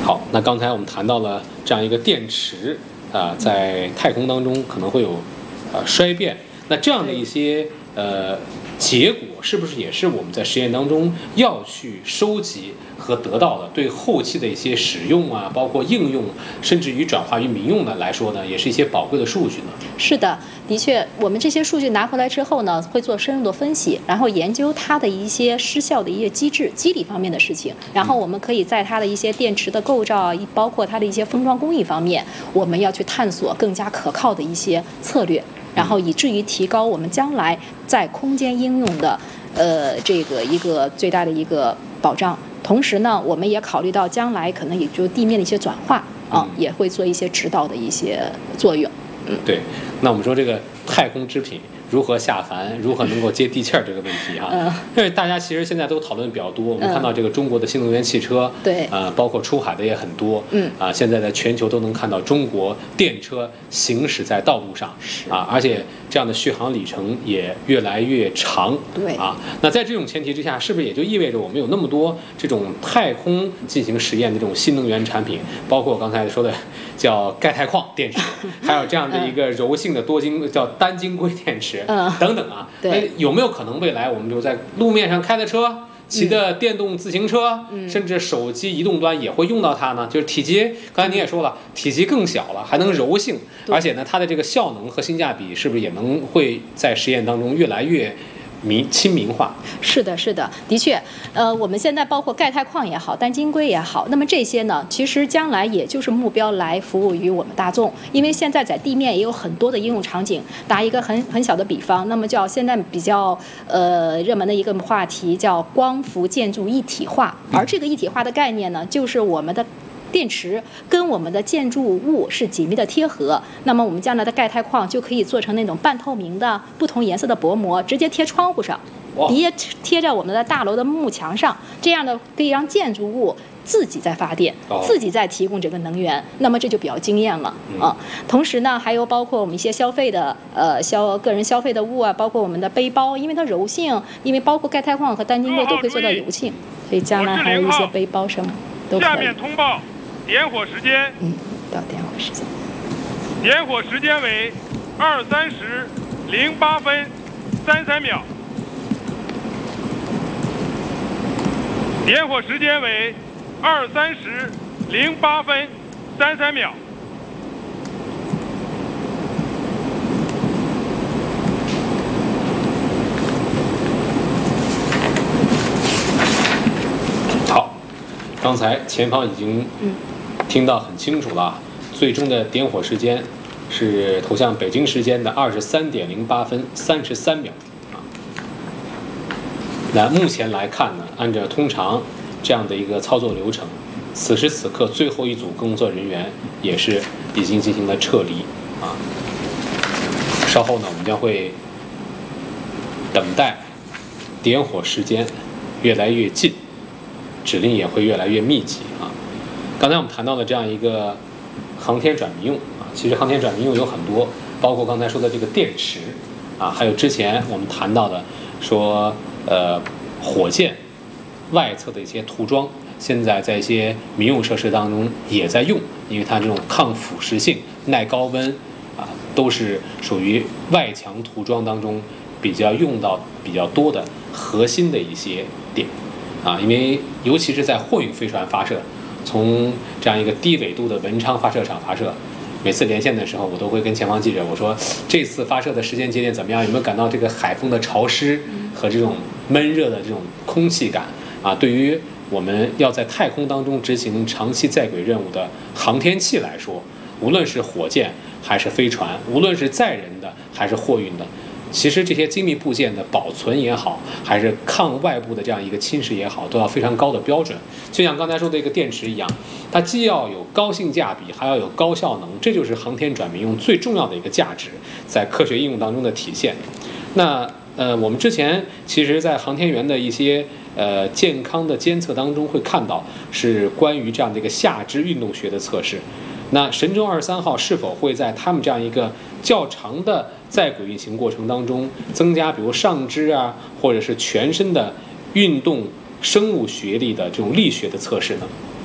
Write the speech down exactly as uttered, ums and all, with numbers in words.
好，那刚才我们谈到了这样一个电池啊、呃，在太空当中可能会有呃衰变，那这样的一些呃结果，是不是也是我们在实验当中要去收集和得到的？对后期的一些使用啊，包括应用，甚至于转化于民用的来说呢，也是一些宝贵的数据呢？ 是的，的确，我们这些数据拿回来之后呢，会做深入的分析，然后研究它的一些失效的一些机制、机理方面的事情，然后我们可以在它的一些电池的构造，包括它的一些封装工艺方面，我们要去探索更加可靠的一些策略。然后以至于提高我们将来在空间应用的，呃，这个一个最大的一个保障。同时呢，我们也考虑到将来可能也就地面的一些转化啊， 嗯、 也会做一些指导的一些作用。嗯， 对。那我们说这个太空织品如何下凡，如何能够接地气儿这个问题哈、啊，因为大家其实现在都讨论比较多。我们看到这个中国的新能源汽车， 对， 呃，包括出海的也很多， 嗯， 啊，现在在全球都能看到中国电车行驶在道路上，啊，而且这样的续航里程也越来越长， 对， 啊，那在这种前提之下，是不是也就意味着我们有那么多这种太空进行实验的这种新能源产品，包括我刚才说的叫钙钛矿电池，还有这样的一个柔性的多晶叫单晶硅电池。 嗯， 等等啊， 对， 有没有可能未来我们就在路面上开的车、骑的电动自行车， 嗯、 甚至手机移动端也会用到它呢？就是体积，刚才你也说了，体积更小了，还能柔性，而且呢，它的这个效能和性价比是不是也能会在实验当中越来越民亲民化？ 是的，是的，的确，呃，我们现在包括钙钛矿也好，单晶硅也好，那么这些呢，其实将来也就是目标来服务于我们大众，因为现在在地面也有很多的应用场景。打一个很很小的比方，那么叫现在比较呃热门的一个话题叫光伏建筑一体化，而这个一体化的概念呢，就是我们的电池跟我们的建筑物是紧密的贴合，那么我们将来的钙钛矿就可以做成那种半透明的不同颜色的薄膜，直接贴窗户上，直接贴在我们的大楼的幕墙上，这样的可以让建筑物自己在发电， 哦、 自己在提供这个能源，那么这就比较惊艳了、 嗯、 啊。同时呢，还有包括我们一些消费的呃消个人消费的物啊，包括我们的背包，因为它柔性，因为包括钙钛矿和单晶硅都可以做到柔性，所以将来还有一些背包什么都可以。 下面通报点火时间。 嗯，到点火时间。 点火时间为二三时零八分三三秒。点火时间为二三时零八分三三秒。 好，刚才前方已经听到很清楚了，最终的点火时间是投向北京时间的二十三点零八分三十三秒。那目前来看呢，按照通常这样的一个操作流程，此时此刻最后一组工作人员也是已经进行了撤离啊。稍后呢，我们将会等待点火时间越来越近，指令也会越来越密集啊。刚才我们谈到的这样一个航天转民用啊，其实航天转民用有很多，包括刚才说的这个电池啊，还有之前我们谈到的说。呃，火箭外侧的一些涂装，现在在一些民用设施当中也在用，因为它这种抗腐蚀性、耐高温啊，都是属于外墙涂装当中比较用到比较多的核心的一些点啊。因为尤其是在货运飞船发射，从这样一个低纬度的文昌发射场发射。每次连线的时候，我都会跟前方记者我说，这次发射的时间节点怎么样？有没有感到这个海风的潮湿和这种闷热的这种空气感啊？对于我们要在太空当中执行长期在轨任务的航天器来说，无论是火箭还是飞船，无论是载人的还是货运的，其实这些精密部件的保存也好，还是抗外部的这样一个侵蚀也好，都要非常高的标准。就像刚才说的一个电池一样，它既要有高性价比，还要有高效能，这就是航天转民用最重要的一个价值，在科学应用当中的体现。那呃，我们之前其实在航天员的一些呃健康的监测当中会看到，是关于这样的一个下肢运动学的测试。那神舟二十三号是否会在他们这样一个较长的在轨运行过程当中增加，比如上肢啊，或者是全身的运动生物学力的这种力学的测试呢？